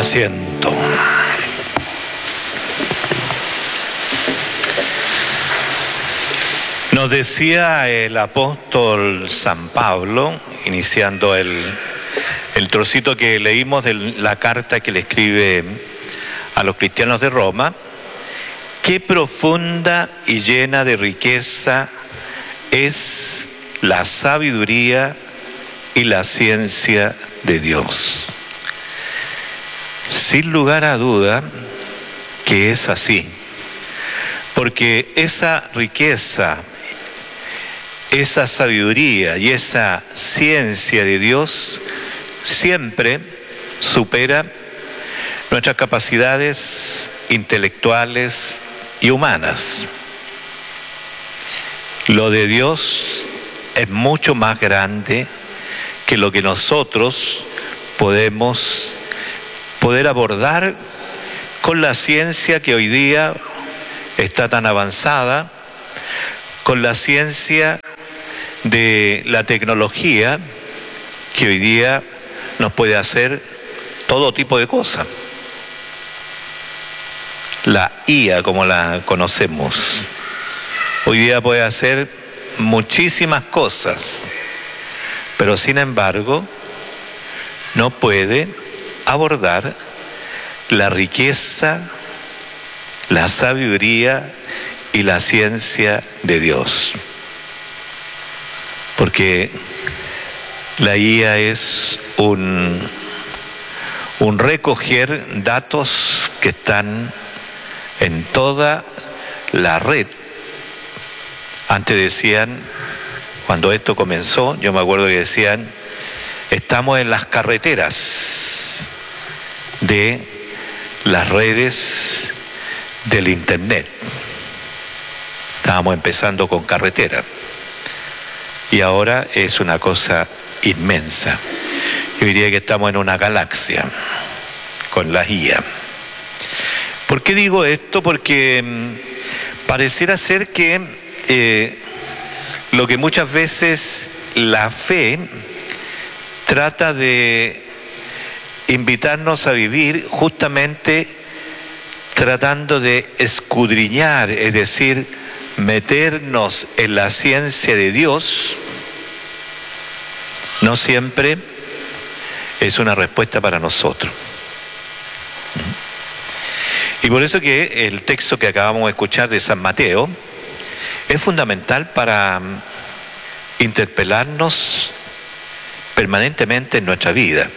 asiento. Nos decía el apóstol San Pablo, iniciando el trocito que leímos de la carta que le escribe a los cristianos de Roma, qué profunda y llena de riqueza es la sabiduría y la ciencia de Dios. Sin lugar a duda que es así, porque esa riqueza, esa sabiduría y esa ciencia de Dios siempre supera nuestras capacidades intelectuales y humanas. Lo de Dios es mucho más grande que lo que nosotros podemos abordar con la ciencia que hoy día está tan avanzada, con la ciencia de la tecnología que hoy día nos puede hacer todo tipo de cosas. La IA, como la conocemos, hoy día puede hacer muchísimas cosas, pero sin embargo no puede abordar la riqueza, la sabiduría y la ciencia de Dios. Porque la IA es un recoger datos que están en toda la red. Antes decían, cuando esto comenzó, yo me acuerdo que decían, estamos en las carreteras de las redes del internet. Estábamos empezando con carretera y ahora es una cosa inmensa. Yo diría que estamos en una galaxia con la IA. ¿Por qué digo esto? Porque pareciera ser que lo que muchas veces la fe trata de invitarnos a vivir, justamente tratando de escudriñar, es decir, meternos en la ciencia de Dios, no siempre es una respuesta para nosotros. Y por eso que el texto que acabamos de escuchar de San Mateo es fundamental para interpelarnos permanentemente en nuestra vida.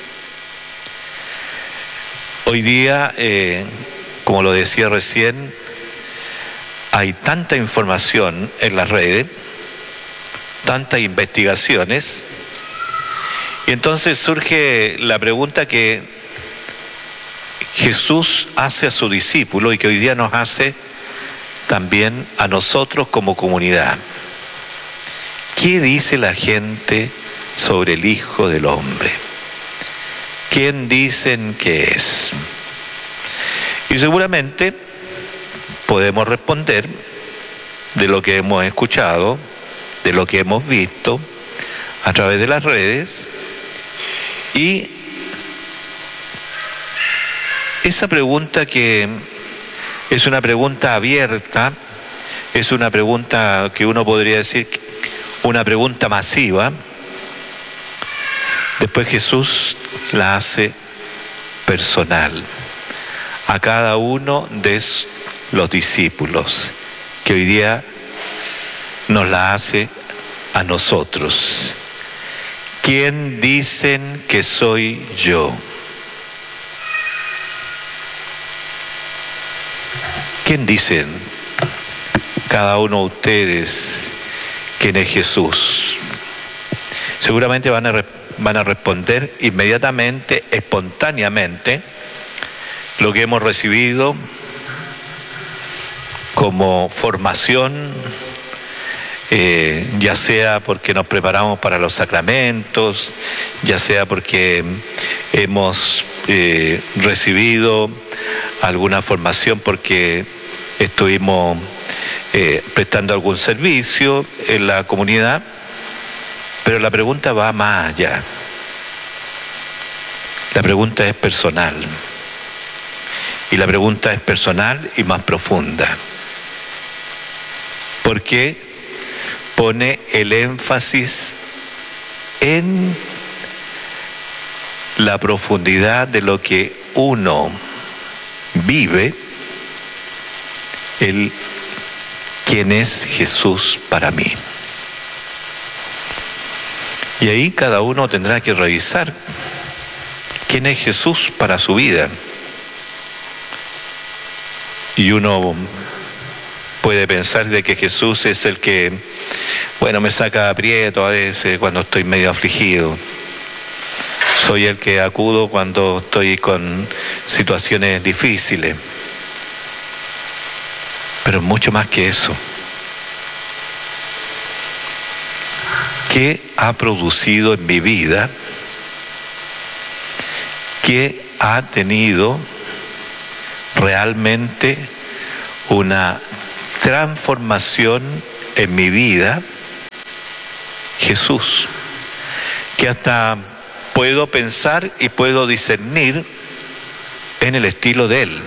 Hoy día, como lo decía recién, hay tanta información en las redes, tantas investigaciones, y entonces surge la pregunta que Jesús hace a su discípulo y que hoy día nos hace también a nosotros como comunidad. ¿Qué dice la gente sobre el Hijo del Hombre? ¿Quién dicen que es? Y seguramente podemos responder de lo que hemos escuchado, de lo que hemos visto a través de las redes, y esa pregunta, que es una pregunta abierta, es una pregunta que uno podría decir una pregunta masiva, después Jesús la hace personal a cada uno de los discípulos, que hoy día nos la hace a nosotros. ¿Quién dicen que soy yo? ¿Quién dicen cada uno de ustedes quién es Jesús? Seguramente van a responder inmediatamente, espontáneamente, lo que hemos recibido como formación, ya sea porque nos preparamos para los sacramentos, ya sea porque hemos recibido alguna formación porque estuvimos prestando algún servicio en la comunidad, pero la pregunta va más allá. La pregunta es personal. Y la pregunta es personal y más profunda. Porque pone el énfasis en la profundidad de lo que uno vive, quién es Jesús para mí. Y ahí cada uno tendrá que revisar quién es Jesús para su vida. Y uno puede pensar de que Jesús es el que, me saca aprieto a veces cuando estoy medio afligido. Soy el que acudo cuando estoy con situaciones difíciles. Pero mucho más que eso. ¿Qué ha producido en mi vida? ¿Qué ha tenido realmente una transformación en mi vida? Jesús, que hasta puedo pensar y puedo discernir en el estilo de Él.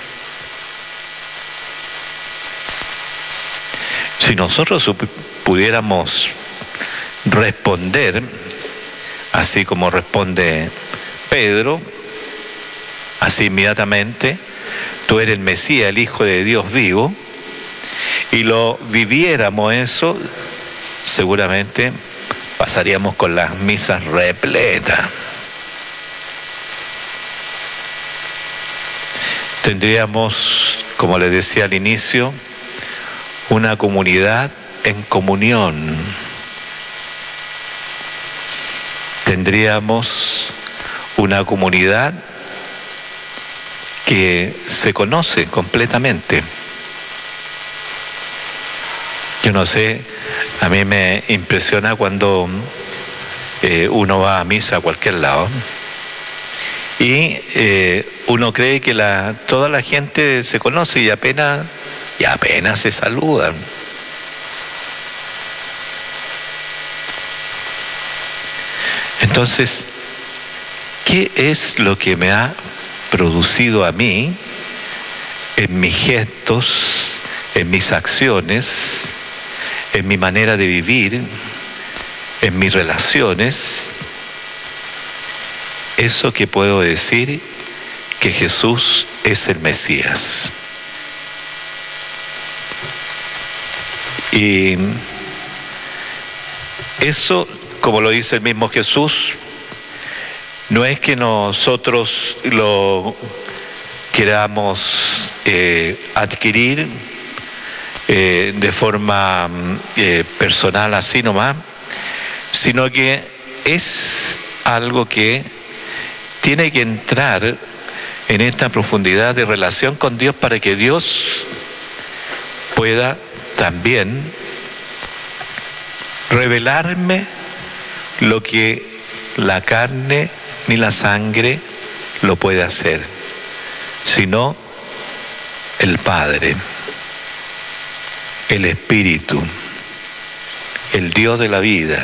Si nosotros pudiéramos responder, así como responde Pedro, así inmediatamente, tú eres el Mesías, el Hijo de Dios vivo, y lo viviéramos eso, seguramente pasaríamos con las misas repletas. Tendríamos, como les decía al inicio, una comunidad en comunión. Tendríamos una comunidad que se conoce completamente. Yo no sé, a mí me impresiona cuando uno va a misa a cualquier lado y uno cree que toda la gente se conoce y apenas se saludan. Entonces, ¿qué es lo que me ha producido a mí en mis gestos, en mis acciones, en mi manera de vivir, en mis relaciones? Eso que puedo decir que Jesús es el Mesías. Y eso, como lo dice el mismo Jesús, no es que nosotros lo queramos adquirir de forma personal así nomás, sino que es algo que tiene que entrar en esta profundidad de relación con Dios para que Dios pueda también revelarme lo que la carne ni la sangre lo puede hacer, sino el Padre, el Espíritu, el Dios de la vida.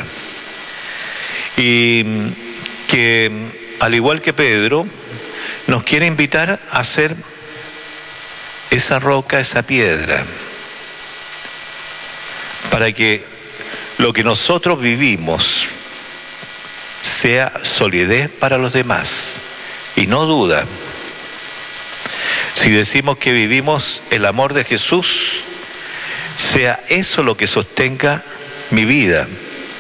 Y que, al igual que Pedro, nos quiere invitar a ser esa roca, esa piedra, para que lo que nosotros vivimos sea solidez para los demás y no duda. Si decimos que vivimos el amor de Jesús, sea eso lo que sostenga mi vida.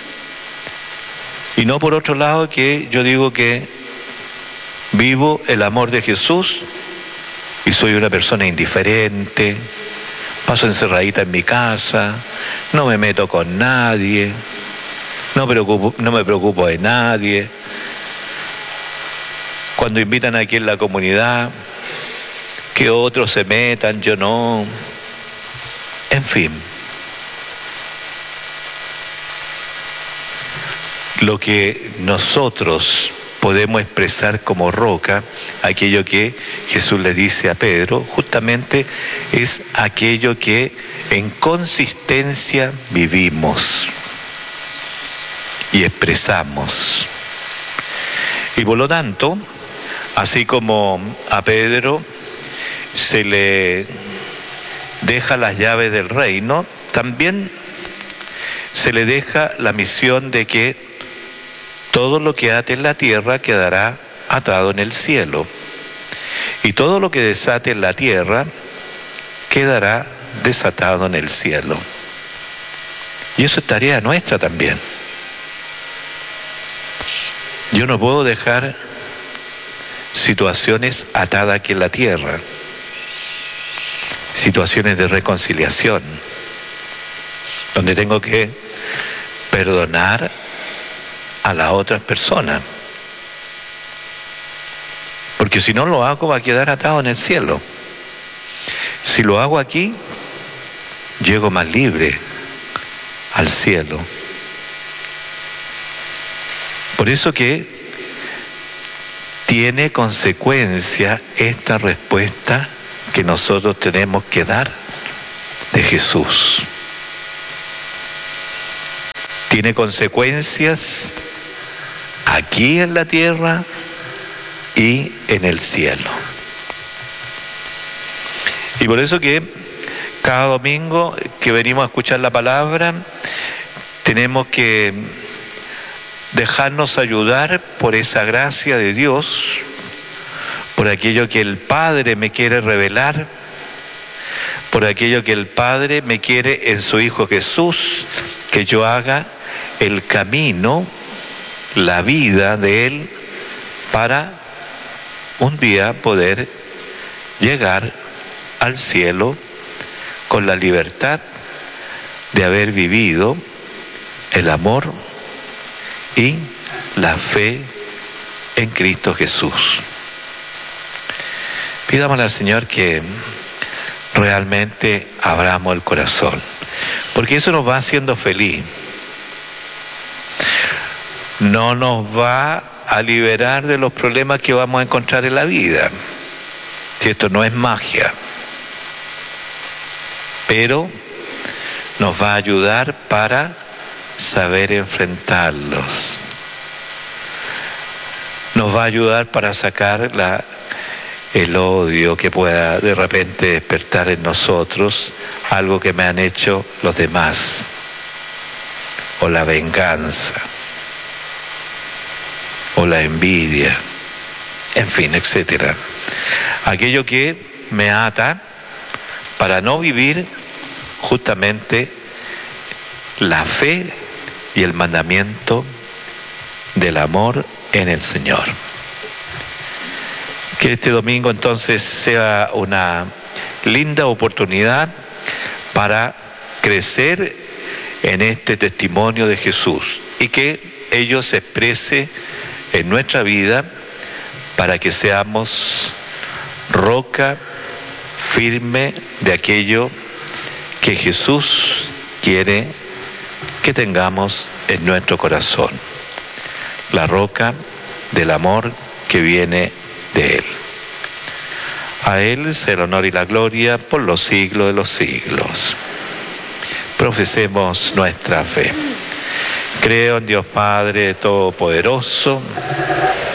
Y no por otro lado que yo digo que vivo el amor de Jesús y soy una persona indiferente, paso encerradita en mi casa, no me meto con nadie, no me preocupo de nadie. Cuando invitan aquí en la comunidad, que otros se metan, yo no. En fin. Lo que nosotros podemos expresar como roca, aquello que Jesús le dice a Pedro, justamente es aquello que en consistencia vivimos y expresamos. Y por lo tanto, Así como a Pedro se le deja las llaves del reino, también se le deja la misión de que todo lo que ate en la tierra quedará atado en el cielo, y todo lo que desate en la tierra quedará desatado en el cielo. Y eso es tarea nuestra también. Yo no puedo dejar situaciones atadas aquí en la tierra, situaciones de reconciliación, donde tengo que perdonar a las otras personas, porque si no lo hago va a quedar atado en el cielo. Si lo hago aquí, llego más libre al cielo. Por eso que tiene consecuencia esta respuesta que nosotros tenemos que dar de Jesús. Tiene consecuencias aquí en la tierra y en el cielo. Y por eso que cada domingo que venimos a escuchar la palabra, tenemos que dejarnos ayudar por esa gracia de Dios, por aquello que el Padre me quiere revelar, por aquello que el Padre me quiere en su Hijo Jesús, que yo haga el camino, la vida de Él, para un día poder llegar al cielo con la libertad de haber vivido el amor y la fe en Cristo Jesús. Pidámosle al Señor que realmente abramos el corazón, porque eso nos va haciendo feliz. No nos va a liberar de los problemas que vamos a encontrar en la vida, si esto no es magia, pero nos va a ayudar para saber enfrentarlos. Nos va a ayudar para sacar el odio que pueda de repente despertar en nosotros, algo que me han hecho los demás, o la venganza, o la envidia, en fin, etcétera. Aquello que me ata para no vivir justamente la fe y el mandamiento del amor en el Señor. Que este domingo entonces sea una linda oportunidad para crecer en este testimonio de Jesús y que ello se exprese en nuestra vida para que seamos roca firme de aquello que Jesús quiere que tengamos en nuestro corazón, la roca del amor que viene de Él. A Él sea el honor y la gloria por los siglos de los siglos. Profesemos nuestra fe. Creo en Dios Padre Todopoderoso,